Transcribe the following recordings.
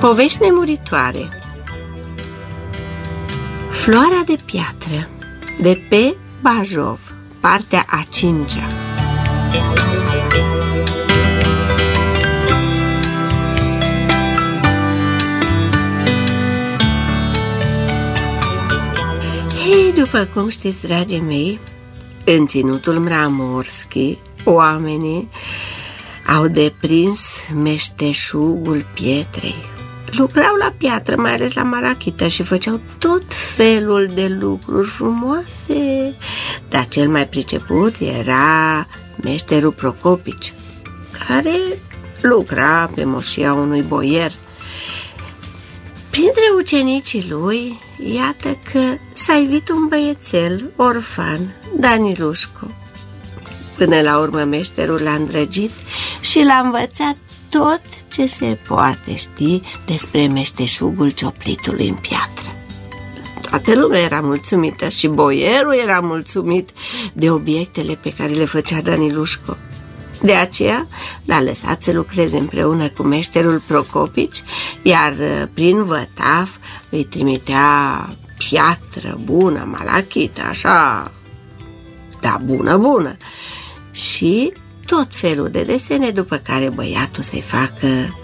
Povești nemuritoare. Floarea de piatră, de P. Bajov, partea a 5-a. Hei, după cum știți, dragii mei, în ținutul Mramorski, oamenii au deprins meșteșugul pietrei. Lucrau la piatră, mai ales la malachită, și făceau tot felul de lucruri frumoase. Dar cel mai priceput era meșterul Procopici, care lucra pe moșia unui boier. Printre ucenicii lui, iată că s-a ivit un băiețel orfan, Danilușco. Până la urmă meșterul l-a îndrăgit și l-a învățat tot ce se poate ști despre meșteșugul cioplitului în piatră. Toată lumea era mulțumită și boierul era mulțumit de obiectele pe care le făcea Danilușco. De aceea l-a lăsat să lucreze împreună cu meșterul Procopici, iar prin vătaf îi trimitea piatră bună, malachită, așa, da, bună, și tot felul de desene, după care băiatul să-i facă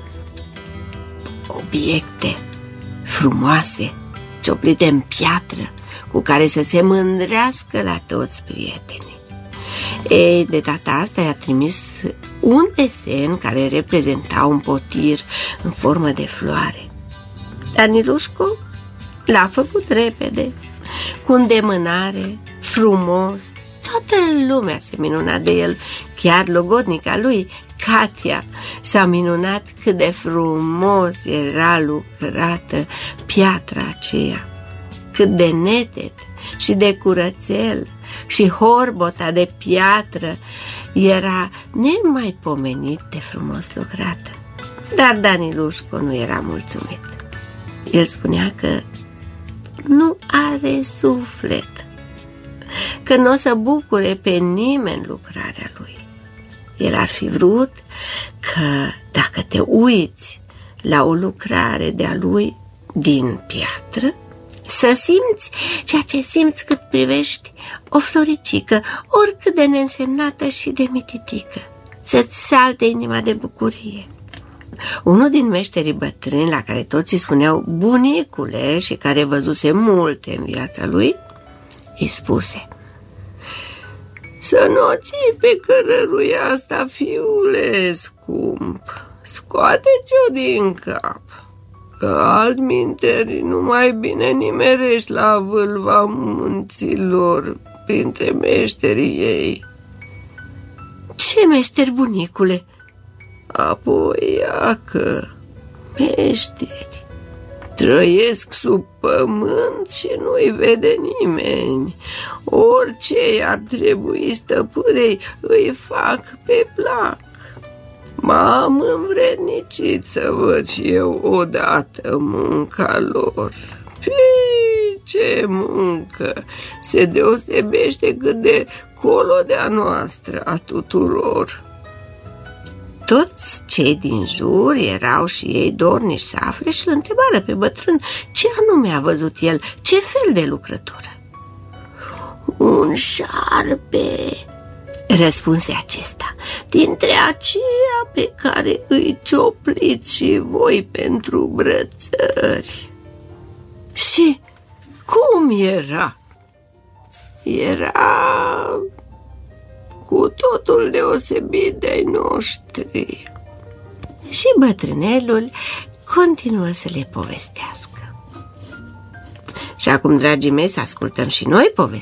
obiecte frumoase, cioplite în piatră, cu care să se mândrească la toți prietenii. Ei, de data asta i-a trimis un desen care reprezenta un potir în formă de floare. Danilușco l-a făcut repede, cu îndemânare, frumos. Toată lumea se minuna de el, chiar logodnica lui, Katia, s-a minunat cât de frumos era lucrată piatra aceea, cât de neted și de curățel, și horbota de piatră era nemaipomenit de frumos lucrată. Dar Danilușco nu era mulțumit. El spunea că nu are suflet, că nu o să bucure pe nimeni lucrarea lui. El ar fi vrut că dacă te uiți la o lucrare de-a lui din piatră, să simți ceea ce simți cât privești o floricică, oricât de neînsemnată și de mititică, să-ți salte inima de bucurie. Unul din meșterii bătrâni, la care toți îi spuneau bunicule și care văzuse multe în viața lui, îi spuse: "Să nu ții pe cărăruia asta, fiule scump, scoate-ți-o din cap, că altminteri nu mai bine nimerești la vâlva munților printre meșterii ei." "Ce meșteri, bunicule?" "Apoi iacă, meșteri trăiesc sub pământ și nu-i vede nimeni. Orice i-ar trebui stăpânei îi fac pe plac. M-am învrednicit să văd și eu odată munca lor. Păi, ce muncă! Se deosebește cât de colo de-a noastră a tuturor." Toți cei din jur erau și ei dornici să afle și îl întrebară pe bătrân ce anume a văzut el, ce fel de lucrătură. "Un șarpe," răspunse acesta, "dintre aceia pe care îi ciopliți și voi pentru brățări." "Și cum era?" "Era cu totul deosebit de-ai noștri." Și bătrânelul continuă să le povestească. Și acum, dragii mei, să ascultăm și noi povestea.